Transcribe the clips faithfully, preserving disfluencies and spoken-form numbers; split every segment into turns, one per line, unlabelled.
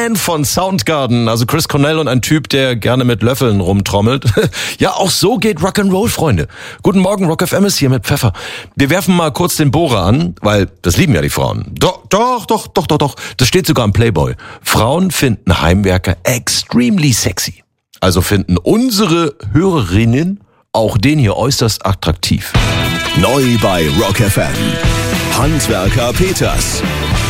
Fan von Soundgarden, also Chris Cornell und ein Typ, der gerne mit Löffeln rumtrommelt. Ja, auch so geht Rock'n'Roll, Freunde. Guten Morgen, Rock F M ist hier mit Pfeffer. Wir werfen mal kurz den Bohrer an, weil das lieben ja die Frauen. Doch, doch, doch, doch, doch, doch. Das steht sogar im Playboy. Frauen finden Heimwerker extremely sexy. Also finden unsere Hörerinnen auch den hier äußerst attraktiv.
Neu bei Rock F M. Handwerker Peters.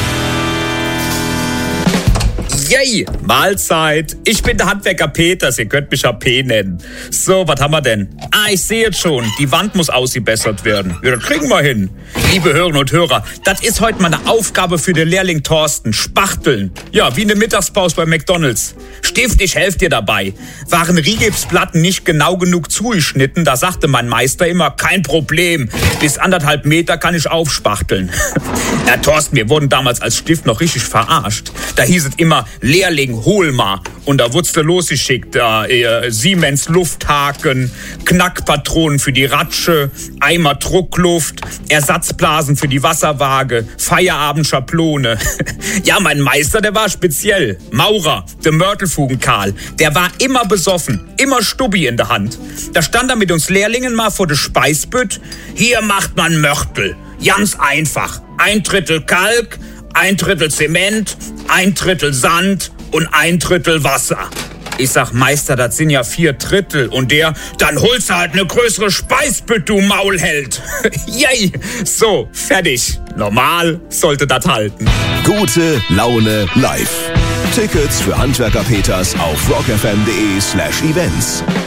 Yay, Mahlzeit. Ich bin der Handwerker Peters, ihr könnt mich H P nennen. So, was haben wir denn? Ah, ich sehe jetzt schon, die Wand muss ausgebessert werden. Ja, das kriegen wir hin. Liebe Hörerinnen und Hörer, das ist heute mal eine Aufgabe für den Lehrling Thorsten. Spachteln. Ja, wie eine Mittagspause bei McDonald's. Stift, ich helfe dir dabei. Waren Rigipsplatten nicht genau genug zugeschnitten, da sagte mein Meister immer, kein Problem. Bis anderthalb Meter kann ich aufspachteln. Na, Thorsten, wir wurden damals als Stift noch richtig verarscht. Da hieß es immer, Lehrling, hol mal. Und da wurdest du losgeschickt. Da, äh, Siemens Lufthaken, Knackpatronen für die Ratsche, Eimer Druckluft, Ersatzblasen für die Wasserwaage, Feierabendschablone. Ja, mein Meister, der war speziell. Maurer, der Mörtelfugen Karl. Der war immer besoffen, immer Stubbi in der Hand. Da stand er mit uns Lehrlingen mal vor der Speisbütt. Hier macht man Mörtel. Ganz einfach. Ein Drittel Kalk, ein Drittel Zement, ein Drittel Sand und ein Drittel Wasser. Ich sag, Meister, das sind ja vier Drittel. Und der, dann holst du halt eine größere Speisbütt, du Maulheld. Yay! So, fertig. Normal sollte das halten.
Gute Laune live. Tickets für Handwerker Peters auf rockfm.de slash events.